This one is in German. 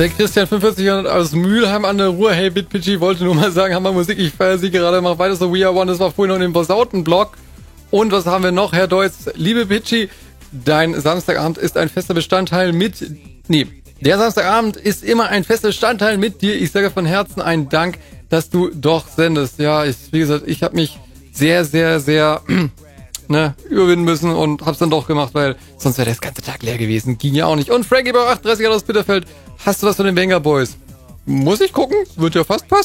Der Christian 45 aus Mülheim an der Ruhr. Hey, BitPitchy, wollte nur mal sagen, Hammer Musik, ich feiere sie gerade, mach weiter so, We Are One, das war vorhin noch im Basauten-Blog. Und was haben wir noch, Herr Deutz? Liebe Pitchy, dein Samstagabend ist ein fester Bestandteil der Samstagabend ist immer ein fester Bestandteil mit dir. Ich sage von Herzen einen Dank, dass du doch sendest. Ja, wie gesagt, ich habe mich sehr, sehr, sehr überwinden müssen und hab's dann doch gemacht, weil sonst wäre der ganze Tag leer gewesen. Ging ja auch nicht. Und Frankie bei 38 aus Bitterfeld, hast du was von den Wenger Boys? Muss ich gucken? Wird ja fast passen.